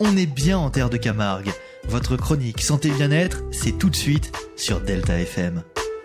On est bien en terre de Camargue. Votre chronique santé bien-être, c'est tout de suite sur Delta FM.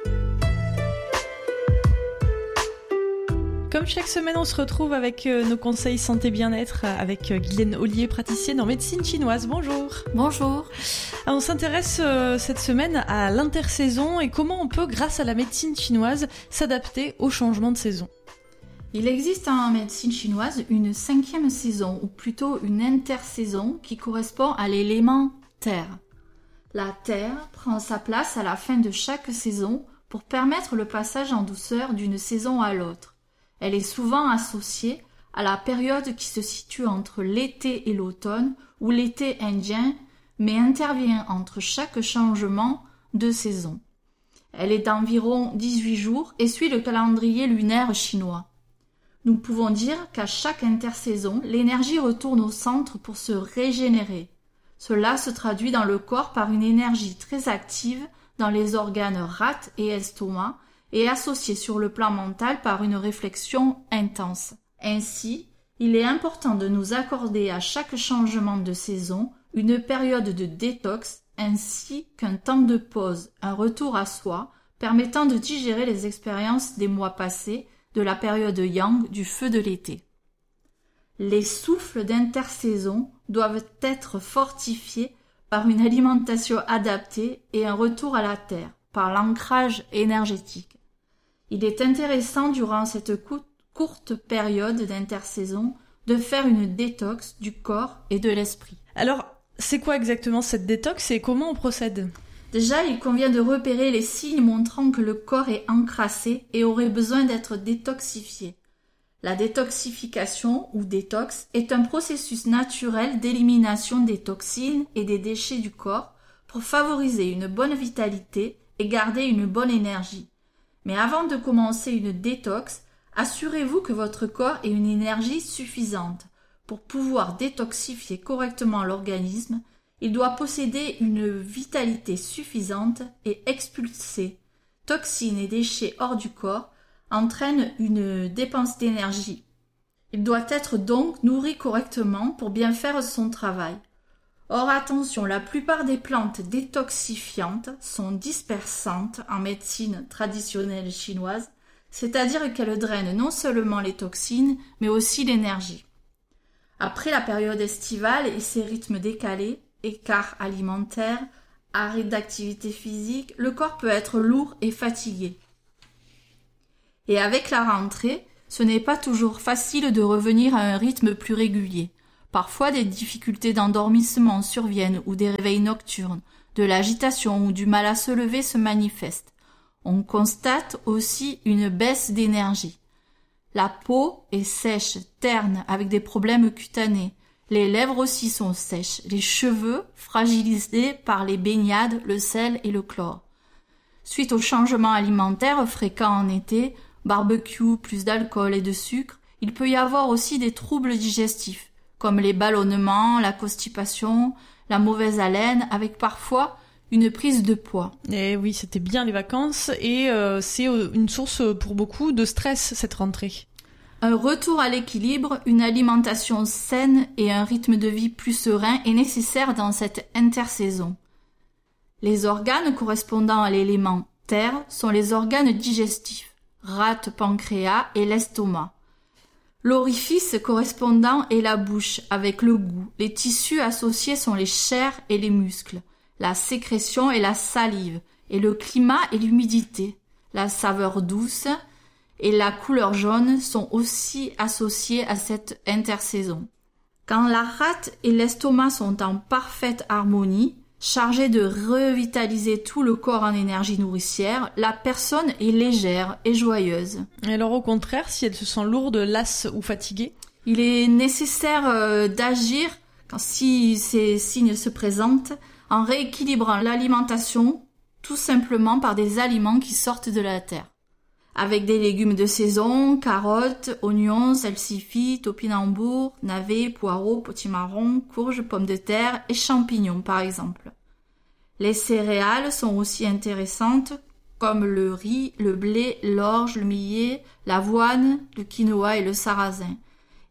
Comme chaque semaine, on se retrouve avec nos conseils santé bien-être avec Guylaine Ollier, praticienne en médecine chinoise. Bonjour. Bonjour. Alors, on s'intéresse cette semaine à l'intersaison et comment on peut, grâce à la médecine chinoise, s'adapter au changement de saison. Il existe en médecine chinoise une 5e saison, ou plutôt une intersaison, qui correspond à l'élément terre. La terre prend sa place à la fin de chaque saison pour permettre le passage en douceur d'une saison à l'autre. Elle est souvent associée à la période qui se situe entre l'été et l'automne, ou l'été indien, mais intervient entre chaque changement de saison. Elle est d'environ 18 jours et suit le calendrier lunaire chinois. Nous pouvons dire qu'à chaque intersaison, l'énergie retourne au centre pour se régénérer. Cela se traduit dans le corps par une énergie très active dans les organes rate et estomac et associée sur le plan mental par une réflexion intense. Ainsi, il est important de nous accorder à chaque changement de saison une période de détox ainsi qu'un temps de pause, un retour à soi permettant de digérer les expériences des mois passés de la période yang du feu de l'été. Les souffles d'intersaison doivent être fortifiés par une alimentation adaptée et un retour à la terre, par l'ancrage énergétique. Il est intéressant durant cette courte période d'intersaison de faire une détox du corps et de l'esprit. Alors, c'est quoi exactement cette détox et comment on procède ? Déjà, il convient de repérer les signes montrant que le corps est encrassé et aurait besoin d'être détoxifié. La détoxification ou détox est un processus naturel d'élimination des toxines et des déchets du corps pour favoriser une bonne vitalité et garder une bonne énergie. Mais avant de commencer une détox, assurez-vous que votre corps ait une énergie suffisante. Pour pouvoir détoxifier correctement l'organisme, il doit posséder une vitalité suffisante et expulser toxines et déchets hors du corps entraîne une dépense d'énergie. Il doit être donc nourri correctement pour bien faire son travail. Or attention, la plupart des plantes détoxifiantes sont dispersantes en médecine traditionnelle chinoise, c'est-à-dire qu'elles drainent non seulement les toxines, mais aussi l'énergie. Après la période estivale et ses rythmes décalés, écart alimentaire, arrêt d'activité physique, le corps peut être lourd et fatigué. Et avec la rentrée, ce n'est pas toujours facile de revenir à un rythme plus régulier. Parfois, des difficultés d'endormissement surviennent ou des réveils nocturnes, de l'agitation ou du mal à se lever se manifestent. On constate aussi une baisse d'énergie. La peau est sèche, terne, avec des problèmes cutanés. Les lèvres aussi sont sèches, les cheveux fragilisés par les baignades, le sel et le chlore. Suite aux changements alimentaires fréquents en été, barbecue, plus d'alcool et de sucre, il peut y avoir aussi des troubles digestifs, comme les ballonnements, la constipation, la mauvaise haleine, avec parfois une prise de poids. Et oui, c'était bien les vacances et c'est une source pour beaucoup de stress cette rentrée. Un retour à l'équilibre, une alimentation saine et un rythme de vie plus serein est nécessaire dans cette intersaison. Les organes correspondant à l'élément terre sont les organes digestifs, rate, pancréas et l'estomac. L'orifice correspondant est la bouche avec le goût. Les tissus associés sont les chairs et les muscles, la sécrétion et la salive, et le climat et l'humidité. La saveur douce et la couleur jaune sont aussi associés à cette intersaison. Quand la rate et l'estomac sont en parfaite harmonie, chargés de revitaliser tout le corps en énergie nourricière, la personne est légère et joyeuse. Et alors au contraire, si elle se sent lourde, lasse ou fatiguée ? Il est nécessaire d'agir si ces signes se présentent en rééquilibrant l'alimentation tout simplement par des aliments qui sortent de la terre. Avec des légumes de saison, carottes, oignons, salsifis, topinambour, navets, poireaux, potimarrons, courges, pommes de terre et champignons par exemple. Les céréales sont aussi intéressantes comme le riz, le blé, l'orge, le millet, l'avoine, le quinoa et le sarrasin.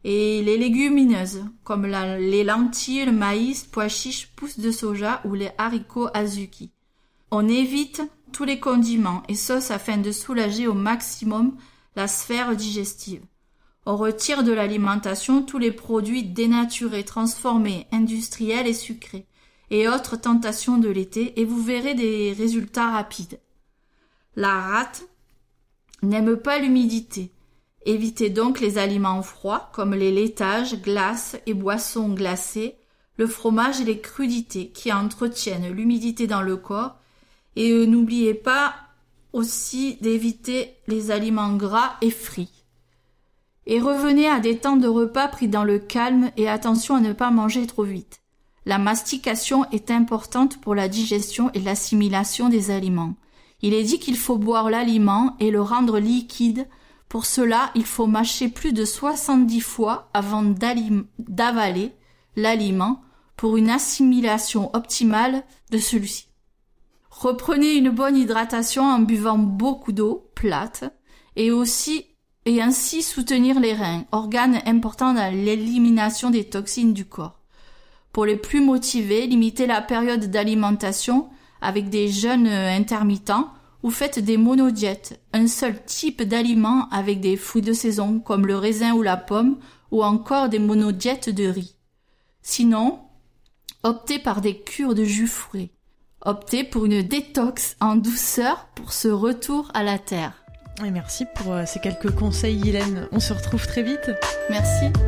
Et les légumineuses, comme les lentilles, le maïs, pois chiches, pousses de soja ou les haricots azuki. On évite tous les condiments et sauces afin de soulager au maximum la sphère digestive. On retire de l'alimentation tous les produits dénaturés, transformés, industriels et sucrés, et autres tentations de l'été, et vous verrez des résultats rapides. La rate n'aime pas l'humidité. Évitez donc les aliments froids comme les laitages, glaces et boissons glacées, le fromage et les crudités qui entretiennent l'humidité dans le corps, et n'oubliez pas aussi d'éviter les aliments gras et frits. Et revenez à des temps de repas pris dans le calme et attention à ne pas manger trop vite. La mastication est importante pour la digestion et l'assimilation des aliments. Il est dit qu'il faut boire l'aliment et le rendre liquide. Pour cela, il faut mâcher plus de 70 fois avant d'avaler l'aliment pour une assimilation optimale de celui-ci. Reprenez une bonne hydratation en buvant beaucoup d'eau plate et ainsi soutenir les reins, organe important dans l'élimination des toxines du corps. Pour les plus motivés, limitez la période d'alimentation avec des jeûnes intermittents ou faites des monodiètes, un seul type d'aliment avec des fruits de saison comme le raisin ou la pomme ou encore des monodiètes de riz. Sinon, optez par des cures de jus frais. Optez pour une détox en douceur pour ce retour à la terre. Et merci pour ces quelques conseils, Hélène. On se retrouve très vite. Merci.